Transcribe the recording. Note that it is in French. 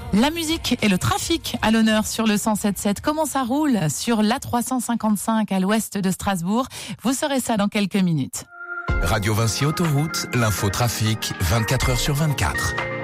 La musique et le trafic à l'honneur sur le 107.7. Comment ça roule sur l'A355 à l'ouest de Strasbourg? Vous saurez ça dans quelques minutes. Radio Vinci Autoroute, l'info trafic, 24h sur 24.